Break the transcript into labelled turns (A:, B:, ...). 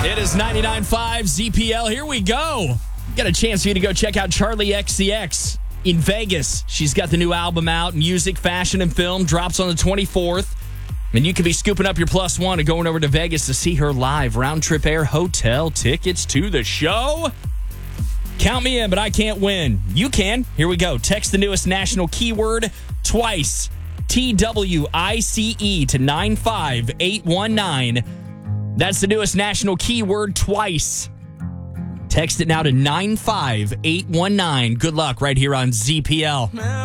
A: It is 99.5 ZPL. Here we go. Got a chance for you to go check out Charlie XCX in Vegas. She's got the new album out. Music, fashion, and film drops on the 24th. And you could be scooping up your +1 and going over to Vegas to see her live. Round trip air hotel tickets to the show. Count me in, but I can't win. You can. Here we go. Text the newest national keyword twice. TWICE to 95819. That's the newest national keyword twice. Text it now to 95819. Good luck right here on ZPL.